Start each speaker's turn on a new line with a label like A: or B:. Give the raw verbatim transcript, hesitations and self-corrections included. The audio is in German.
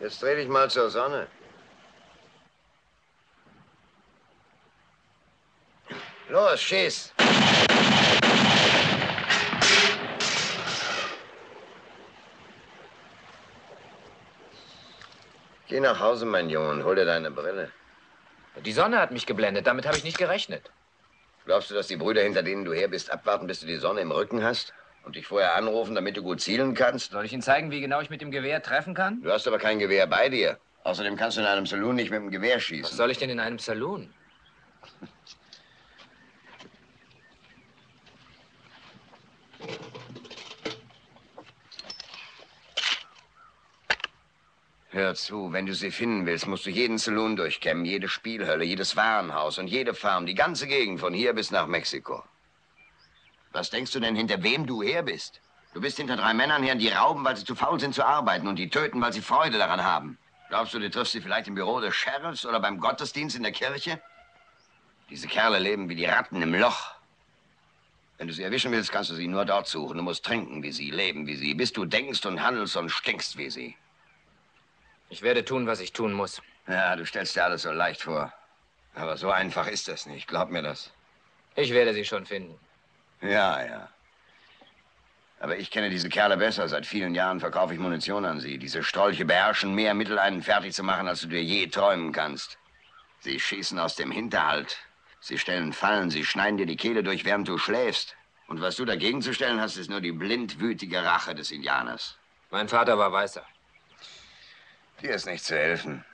A: Jetzt dreh dich mal zur Sonne. Los, schieß! Geh nach Hause, mein Junge, und hol dir deine Brille.
B: Die Sonne hat mich geblendet, damit habe ich nicht gerechnet.
A: Glaubst du, dass die Brüder, hinter denen du her bist, abwarten, bis du die Sonne im Rücken hast? Und dich vorher anrufen, damit du gut zielen kannst?
B: Soll ich Ihnen zeigen, wie genau ich mit dem Gewehr treffen kann?
A: Du hast aber kein Gewehr bei dir. Außerdem kannst du in einem Saloon nicht mit dem Gewehr schießen.
B: Was soll ich denn in einem Saloon?
A: Hör zu, wenn du sie finden willst, musst du jeden Saloon durchkämmen, jede Spielhölle, jedes Warenhaus und jede Farm, die ganze Gegend von hier bis nach Mexiko. Was denkst du denn, hinter wem du her bist? Du bist hinter drei Männern her, die rauben, weil sie zu faul sind zu arbeiten und die töten, weil sie Freude daran haben. Glaubst du, du triffst sie vielleicht im Büro des Sheriffs oder beim Gottesdienst in der Kirche? Diese Kerle leben wie die Ratten im Loch. Wenn du sie erwischen willst, kannst du sie nur dort suchen. Du musst trinken wie sie, leben wie sie, bis du denkst und handelst und stinkst wie sie.
B: Ich werde tun, was ich tun muss.
A: Ja, du stellst dir alles so leicht vor. Aber so einfach ist das nicht. Glaub mir das.
B: Ich werde sie schon finden.
A: Ja, ja. Aber ich kenne diese Kerle besser. Seit vielen Jahren verkaufe ich Munition an sie. Diese Strolche beherrschen mehr Mittel, einen fertig zu machen, als du dir je träumen kannst. Sie schießen aus dem Hinterhalt. Sie stellen Fallen, sie schneiden dir die Kehle durch, während du schläfst. Und was du dagegen zu stellen hast, ist nur die blindwütige Rache des Indianers.
B: Mein Vater war Weißer.
A: Dir ist nicht zu helfen.